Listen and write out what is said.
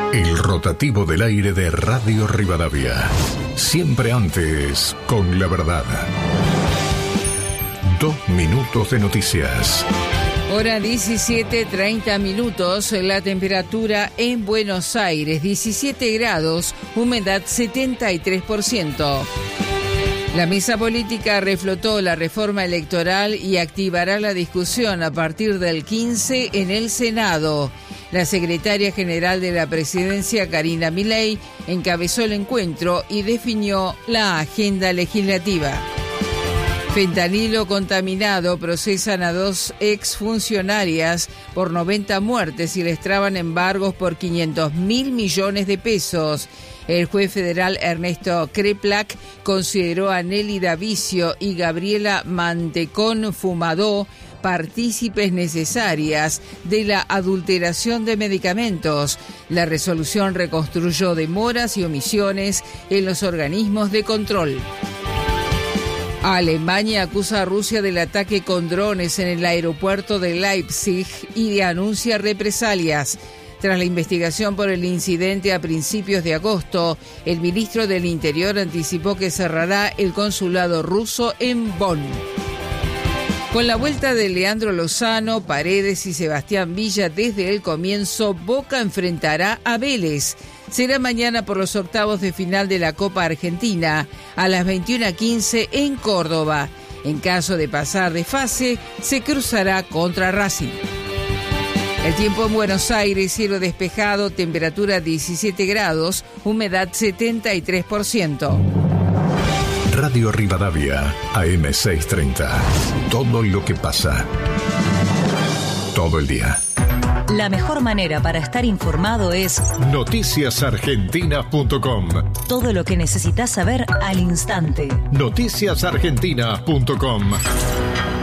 El rotativo del aire de Radio Rivadavia. Siempre antes, con la verdad. 2 minutos de noticias. Hora 17:30. La temperatura en Buenos Aires, 17 grados, humedad 73%. La mesa política reflotó la reforma electoral y activará la discusión a partir del 15 en el Senado. La secretaria general de la presidencia, Karina Milei, encabezó el encuentro y definió la agenda legislativa. Fentanilo contaminado. Procesan a 2 exfuncionarias por 90 muertes y les traban embargos por 500.000 millones de pesos. El juez federal Ernesto Kreplak consideró a Nelly Davicio y Gabriela Mantecón Fumadó partícipes necesarias de la adulteración de medicamentos. La resolución reconstruyó demoras y omisiones en los organismos de control. Alemania acusa a Rusia del ataque con drones en el aeropuerto de Leipzig y anuncia represalias. Tras la investigación por el incidente a principios de agosto, el ministro del Interior anticipó que cerrará el consulado ruso en Bonn. Con la vuelta de Leandro Lozano, Paredes y Sebastián Villa desde el comienzo, Boca enfrentará a Vélez. Será mañana por los octavos de final de la Copa Argentina, a las 21:15 en Córdoba. En caso de pasar de fase, se cruzará contra Racing. El tiempo en Buenos Aires, cielo despejado, temperatura 17 grados, humedad 73%. Radio Rivadavia, AM 630. Todo lo que pasa. Todo el día. La mejor manera para estar informado es noticiasargentinas.com. Todo lo que necesitas saber al instante. Noticiasargentinas.com.